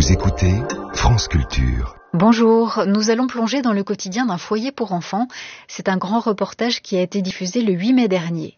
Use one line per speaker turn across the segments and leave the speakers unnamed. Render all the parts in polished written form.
Vous écoutez France Culture.
Bonjour, nous allons plonger dans le quotidien d'un foyer pour enfants. C'est un grand reportage qui a été diffusé le 8 mai dernier.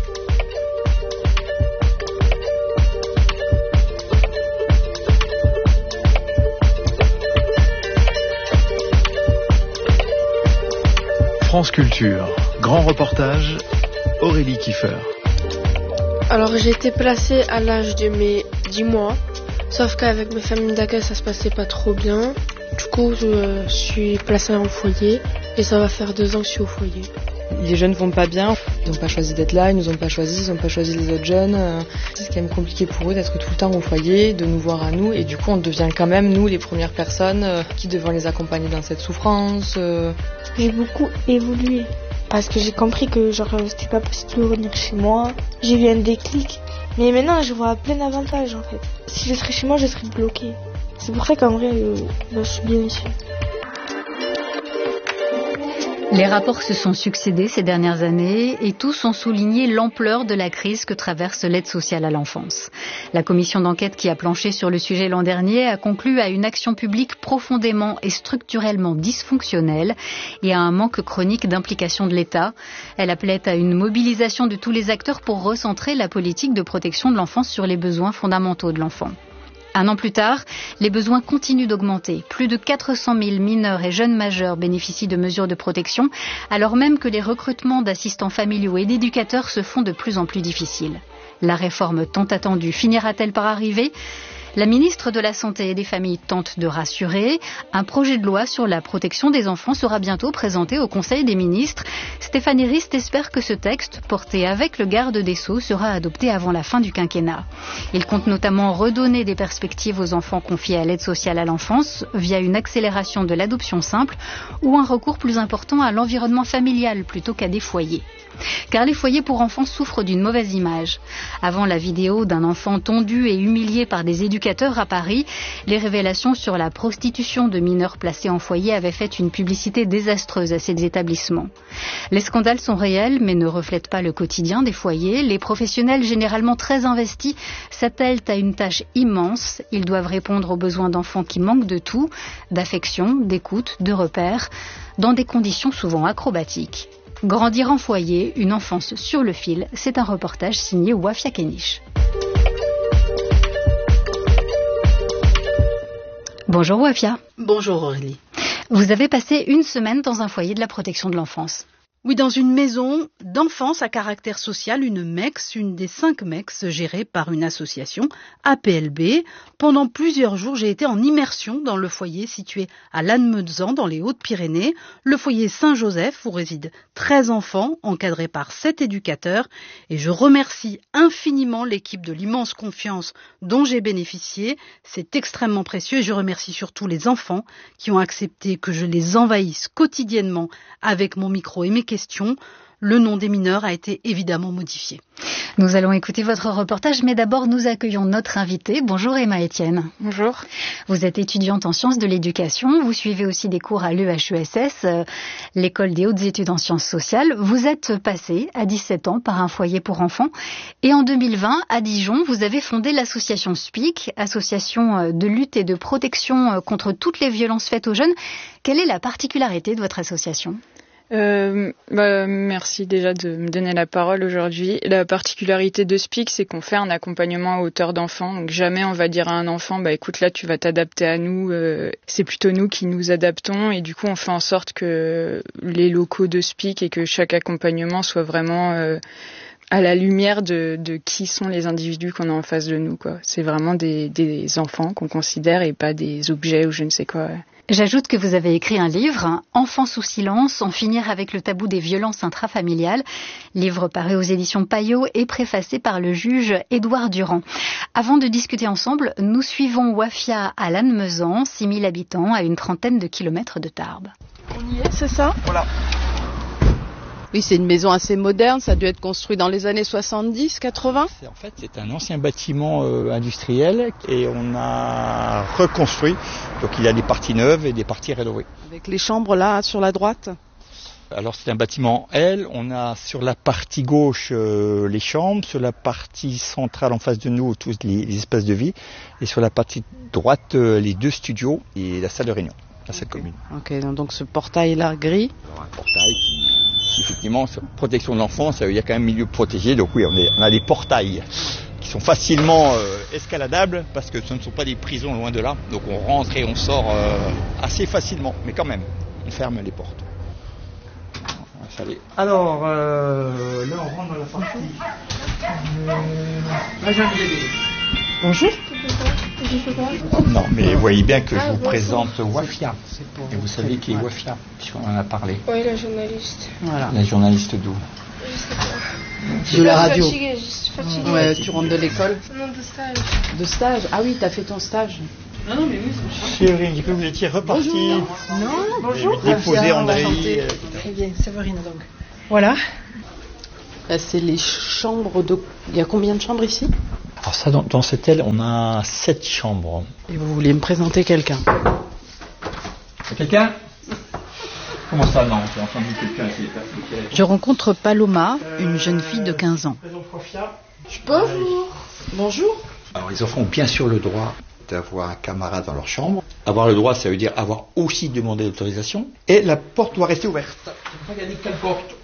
France Culture, grand reportage, Aurélie Kiefer.
Alors j'ai été placée à l'âge de mes 10 mois, sauf qu'avec mes familles d'accueil ça se passait pas trop bien. Du coup je suis placée en foyer et ça va faire 2 ans que je suis au foyer.
Les jeunes vont pas bien, ils n'ont pas choisi d'être là, ils nous ont pas choisi, ils n'ont pas choisi les autres jeunes. C'est quand même compliqué pour eux d'être tout le temps au foyer, de nous voir à nous, et du coup on devient quand même nous les premières personnes qui devons les accompagner dans cette souffrance.
J'ai beaucoup évolué parce que j'ai compris que c'était pas possible de revenir chez moi. J'ai eu un déclic, mais maintenant je vois plein d'avantages en fait. Si je serais chez moi, je serais bloquée. C'est pour ça qu'en vrai, je suis bien ici.
Les rapports se sont succédés ces dernières années et tous ont souligné l'ampleur de la crise que traverse l'aide sociale à l'enfance. La commission d'enquête qui a planché sur le sujet l'an dernier a conclu à une action publique profondément et structurellement dysfonctionnelle et à un manque chronique d'implication de l'État. Elle appelait à une mobilisation de tous les acteurs pour recentrer la politique de protection de l'enfance sur les besoins fondamentaux de l'enfant. 1 an plus tard, les besoins continuent d'augmenter. Plus de 400 000 mineurs et jeunes majeurs bénéficient de mesures de protection, alors même que les recrutements d'assistants familiaux et d'éducateurs se font de plus en plus difficiles. La réforme tant attendue finira-t-elle par arriver ? La ministre de la Santé et des Familles tente de rassurer. Un projet de loi sur la protection des enfants sera bientôt présenté au Conseil des ministres. Stéphanie Rist espère que ce texte, porté avec le garde des Sceaux, sera adopté avant la fin du quinquennat. Il compte notamment redonner des perspectives aux enfants confiés à l'aide sociale à l'enfance via une accélération de l'adoption simple ou un recours plus important à l'environnement familial plutôt qu'à des foyers. Car les foyers pour enfants souffrent d'une mauvaise image. Avant la vidéo d'un enfant tondu et humilié par des éducateurs à Paris, les révélations sur la prostitution de mineurs placés en foyer avaient fait une publicité désastreuse à ces établissements. Les scandales sont réels mais ne reflètent pas le quotidien des foyers. Les professionnels, généralement très investis, s'attellent à une tâche immense. Ils doivent répondre aux besoins d'enfants qui manquent de tout, d'affection, d'écoute, de repères, dans des conditions souvent acrobatiques. Grandir en foyer, une enfance sur le fil, c'est un reportage signé Wafia Kenish. Bonjour Wafia.
Bonjour Aurélie.
Vous avez passé 1 semaine dans un foyer de la protection de l'enfance.
Oui, dans une maison d'enfance à caractère social, une MEX, une des 5 MEX gérée par une association, APLB. Pendant plusieurs jours, j'ai été en immersion dans le foyer situé à Lannemezan, dans les Hautes-Pyrénées, le foyer Saint-Joseph, où résident 13 enfants, encadrés par 7 éducateurs. Et je remercie infiniment l'équipe de l'immense confiance dont j'ai bénéficié. C'est extrêmement précieux et je remercie surtout les enfants qui ont accepté que je les envahisse quotidiennement avec mon micro et mes questions. Le nom des mineurs a été évidemment modifié.
Nous allons écouter votre reportage, mais d'abord nous accueillons notre invitée. Bonjour Emma Etienne.
Bonjour.
Vous êtes étudiante en sciences de l'éducation, vous suivez aussi des cours à l'EHESS, l'école des hautes études en sciences sociales. Vous êtes passée à 17 ans par un foyer pour enfants et en 2020, à Dijon, vous avez fondé l'association SPIC, association de lutte et de protection contre toutes les violences faites aux jeunes. Quelle est la particularité de votre association ?
Merci déjà de me donner la parole aujourd'hui. La particularité de SPIC, c'est qu'on fait un accompagnement à hauteur d'enfant. Donc jamais on va dire à un enfant, écoute là tu vas t'adapter à nous. C'est plutôt nous qui nous adaptons et du coup on fait en sorte que les locaux de SPIC et que chaque accompagnement soit vraiment à la lumière de qui sont les individus qu'on a en face de nous, quoi. C'est vraiment des enfants qu'on considère et pas des objets ou je ne sais quoi.
J'ajoute que vous avez écrit un livre, Enfants sous silence, en finir avec le tabou des violences intrafamiliales. Livre paru aux éditions Payot et préfacé par le juge Édouard Durand. Avant de discuter ensemble, nous suivons Wafia à Lannemezan, 6 000 habitants, à une trentaine de kilomètres de Tarbes.
On y est, c'est ça ?
Voilà. Oui, c'est une maison assez moderne, ça a dû être construit dans les années 70, 80.
En fait, c'est un ancien bâtiment industriel et on a reconstruit. Donc il y a des parties neuves et des parties rénovées.
Avec les chambres là, sur la droite.
Alors c'est un bâtiment L, on a sur la partie gauche les chambres, sur la partie centrale en face de nous tous les espaces de vie, et sur la partie droite les 2 studios et la salle de réunion, la salle commune.
Ok, donc ce portail-là gris.
Alors un portail qui effectivement, sur protection de l'enfance, il y a quand même milieu protégé, donc oui, on a des portails qui sont facilement escaladables, parce que ce ne sont pas des prisons loin de là, donc on rentre et on sort assez facilement, mais quand même, on ferme les portes. Alors, là on rentre dans la partie. Là j'ai un bébé.
Bonjour.
Non, mais vous voyez bien que je vous présente Wafia. Et vous savez qui est Wafia, puisqu'on en a parlé.
Oui, la journaliste.
Voilà.
La journaliste d'où?
Je sais pas.
De la radio.
Fatiguée.
Ouais, tu rentres de l'école?
Non, de stage.
De stage? Ah oui, t'as fait ton stage.
Non, mais oui,
Séverine, vous étiez repartie.
Non,
bonjour. Déposé en avis.
Très bien, Séverine donc. Voilà.
Là, c'est les chambres de... Il y a combien de chambres ici?
Alors ça, dans cette aile, on a 7 chambres.
Et vous vouliez me présenter quelqu'un?
Quelqu'un? Comment ça, non? J'ai entendu quelqu'un.
Je rencontre Paloma, une jeune fille de 15 ans.
Bonjour.
Bonjour.
Alors les enfants ont bien sûr le droit d'avoir un camarade dans leur chambre. Avoir le droit, ça veut dire avoir aussi demandé l'autorisation. Et la porte doit rester ouverte. Regardez quelle porte.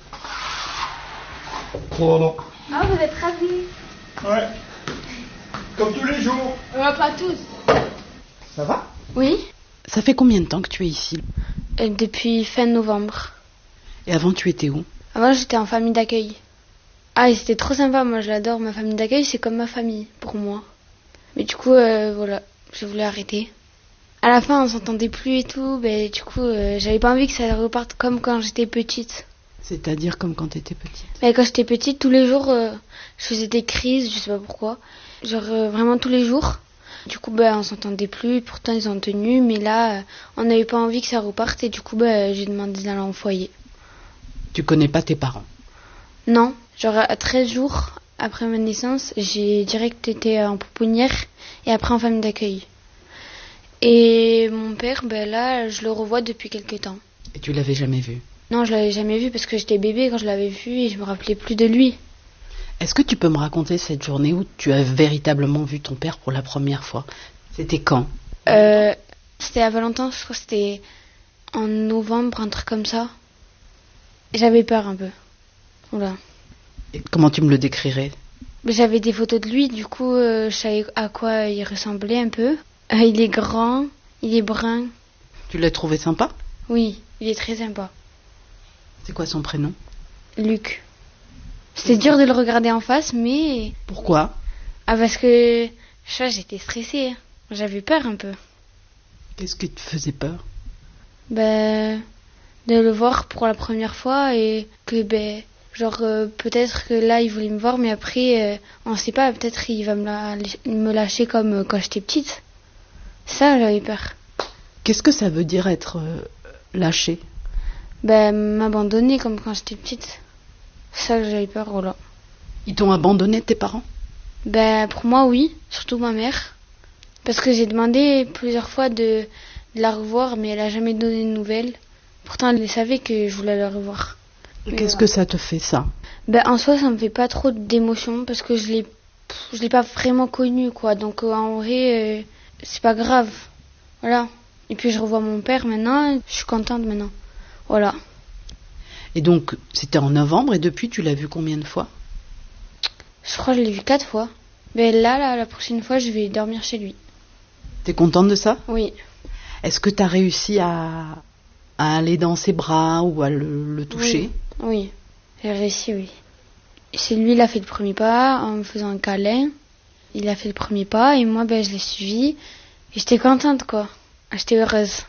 Oh non.
Ah, vous êtes ravis?
Ouais. Comme tous les jours.
Pas tous.
Ça va?
Oui.
Ça fait combien de temps que tu es ici?
Depuis fin novembre.
Et avant, tu étais où?
Avant, j'étais en famille d'accueil. Ah, et c'était trop sympa. Moi, je l'adore. Ma famille d'accueil, c'est comme ma famille pour moi. Mais du coup, voilà, je voulais arrêter. À la fin, on s'entendait plus et tout. Ben, du coup, j'avais pas envie que ça reparte comme quand j'étais petite.
C'est-à-dire comme quand tu étais petite?
Mais quand j'étais petite, tous les jours, je faisais des crises, je sais pas pourquoi. Genre vraiment tous les jours. Du coup, on s'entendait plus. Pourtant, ils ont tenu. Mais là, on n'avait pas envie que ça reparte. Et du coup, j'ai demandé d'aller en foyer.
Tu connais pas tes parents?
Non. Genre à 13 jours après ma naissance, j'ai direct été en pouponnière et après en famille d'accueil. Et mon père, là, je le revois depuis quelques temps.
Et tu l'avais jamais vu?
Non, je l'avais jamais vu parce que j'étais bébé quand je l'avais vu et je me rappelais plus de lui.
Est-ce que tu peux me raconter cette journée où tu as véritablement vu ton père pour la première fois? C'était quand?
C'était à Valentin, je crois que c'était en novembre, un truc comme ça. J'avais peur un peu. Voilà.
Et comment tu me le décrirais?
J'avais des photos de lui, du coup, je savais à quoi il ressemblait un peu. Il est grand, il est brun.
Tu l'as trouvé sympa?
Oui, il est très sympa.
C'est quoi son prénom?
Luc. C'était dur de le regarder en face, mais...
Pourquoi?
Ah, parce que j'étais stressée. J'avais peur un peu.
Qu'est-ce qui te faisait peur?
De le voir pour la première fois et que, peut-être que là, il voulait me voir, mais après, on sait pas, peut-être il va me lâcher comme quand j'étais petite. Ça, j'avais peur.
Qu'est-ce que ça veut dire être lâché?
M'abandonner comme quand j'étais petite. Ça, j'avais peur, voilà.
Ils t'ont abandonné, tes parents?
Pour moi, oui. Surtout ma mère. Parce que j'ai demandé plusieurs fois de la revoir, mais elle a jamais donné de nouvelles. Pourtant, elle savait que je voulais la revoir.
Qu'est-ce que ça te fait, ça?
En soi, ça me fait pas trop d'émotion parce que je l'ai pas vraiment connu, quoi. Donc, en vrai, c'est pas grave. Voilà. Et puis, je revois mon père maintenant. Je suis contente maintenant. Voilà.
Et donc, c'était en novembre, et depuis, tu l'as vu combien de fois?
Je crois que je l'ai vu 4 fois. Là, la prochaine fois, je vais dormir chez lui.
T'es contente de ça?
Oui.
Est-ce que t'as réussi à aller dans ses bras ou à le toucher?
Oui, j'ai réussi, oui. C'est lui, il a fait le premier pas en me faisant un câlin. Il a fait le premier pas, et moi, je l'ai suivi. Et j'étais contente, quoi. J'étais heureuse.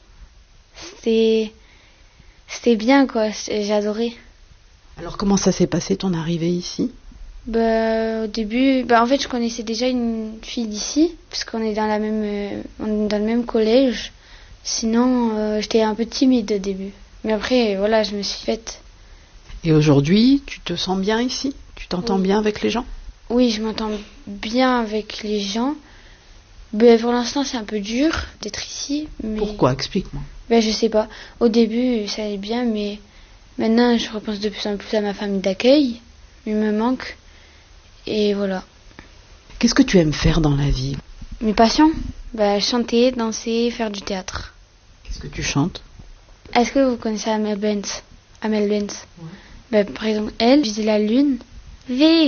C'était bien, quoi. J'ai adoré.
Alors, comment ça s'est passé, ton arrivée ici?
Au début, en fait, je connaissais déjà une fille d'ici, parce qu'on est dans le même collège. Sinon, j'étais un peu timide au début. Mais après, voilà, je me suis faite.
Et aujourd'hui, tu te sens bien ici? Tu t'entends bien avec les gens?
Oui, je m'entends bien avec les gens. Pour l'instant, c'est un peu dur d'être ici. Mais...
Pourquoi? Explique-moi.
Je sais pas. Au début, ça allait bien, mais
Maintenant, je repense de plus en plus à ma famille d'accueil. Il me manque. Et voilà.
Qu'est-ce que tu aimes faire dans la vie?
Mes passions? Chanter, danser, faire du théâtre.
Qu'est-ce que tu chantes?
Est-ce que vous connaissez Amel Bent? Ouais. Par exemple, elle, Viser la lune.